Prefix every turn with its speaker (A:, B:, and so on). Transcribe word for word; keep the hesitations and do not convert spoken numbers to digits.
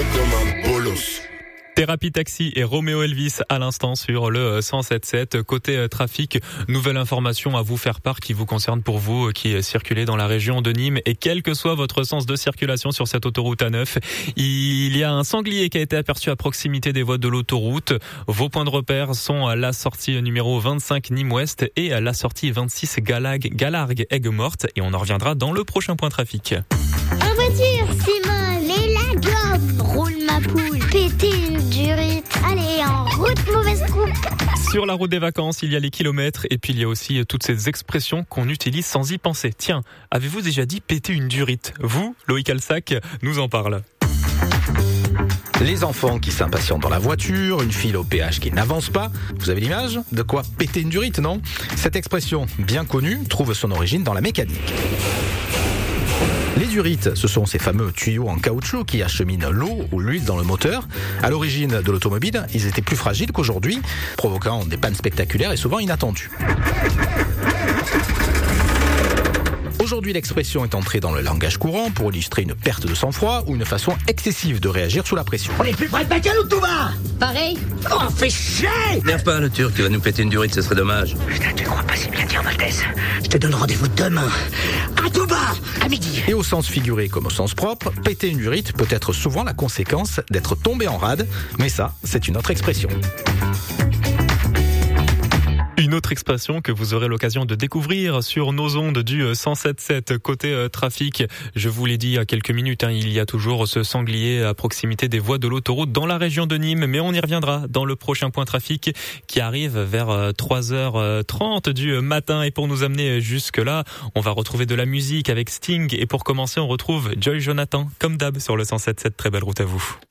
A: comme un bolos.
B: Thérapie Taxi et Roméo Elvis à l'instant sur le cent sept sept. Côté trafic, nouvelle information à vous faire part qui vous concerne pour vous qui circulez dans la région de Nîmes et quel que soit votre sens de circulation sur cette autoroute A neuf. Il y a un sanglier qui a été aperçu à proximité des voies de l'autoroute. Vos points de repère sont à la sortie numéro vingt-cinq Nîmes-Ouest et à la sortie vingt-six Galag, Galargue Aigues-Mortes et on en reviendra dans le prochain point trafic.
C: En voiture, Simone, les lagommes, roule ma poule, péter une durite, allez en route, mauvaise coupe.
B: Sur la route des vacances, il y a les kilomètres et puis il y a aussi toutes ces expressions qu'on utilise sans y penser. Tiens, avez-vous déjà dit péter une durite ? Vous, Loïc Alsac, nous en parle.
D: Les enfants qui s'impatientent dans la voiture, une file au péage qui n'avance pas. Vous avez l'image ? De quoi péter une durite, non ? Cette expression bien connue trouve son origine dans la mécanique. Les durites, ce sont ces fameux tuyaux en caoutchouc qui acheminent l'eau ou l'huile dans le moteur. À l'origine de l'automobile, ils étaient plus fragiles qu'aujourd'hui, provoquant des pannes spectaculaires et souvent inattendues. Aujourd'hui, l'expression est entrée dans le langage courant pour illustrer une perte de sang-froid ou une façon excessive de réagir sous la pression.
E: On est plus près de Bacal ou de Touba ?
C: Pareil.
E: Oh, fait chier !
F: Nerve pas le Turc, il va nous péter une durite, ce serait dommage.
E: Putain, tu crois pas si bien dire, Maltese ? Je te donne rendez-vous demain, à Touba, à midi.
D: Et au sens figuré comme au sens propre, péter une durite peut être souvent la conséquence d'être tombé en rade, mais ça, c'est une autre expression.
B: Une autre expression que vous aurez l'occasion de découvrir sur nos ondes du cent sept sept côté euh, trafic. Je vous l'ai dit il y a quelques minutes, hein, il y a toujours ce sanglier à proximité des voies de l'autoroute dans la région de Nîmes, mais on y reviendra dans le prochain point trafic qui arrive vers euh, trois heures trente du matin. Et pour nous amener jusque-là, on va retrouver de la musique avec Sting. Et pour commencer, on retrouve Joy Jonathan, comme d'hab sur le cent sept sept. Très belle route à vous.